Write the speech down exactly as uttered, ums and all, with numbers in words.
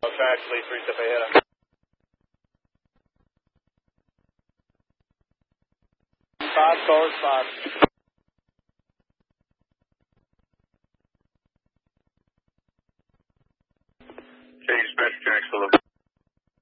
Track, please, three step ahead. Five cars, five.